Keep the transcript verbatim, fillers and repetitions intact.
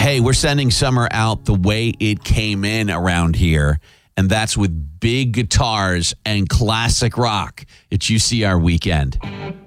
Hey, we're sending summer out the way it came in around here, and that's with big guitars and classic rock. It's U C R Weekend.